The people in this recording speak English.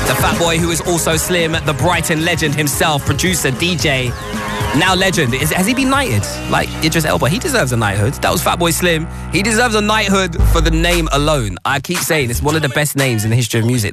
The fat boy who is also Slim, the Brighton legend himself, producer, DJ, now legend. Has he been knighted? Like Idris Elba, he deserves a knighthood. That was Fatboy Slim. He deserves a knighthood for the name alone. I keep saying it's one of the best names in the history of music.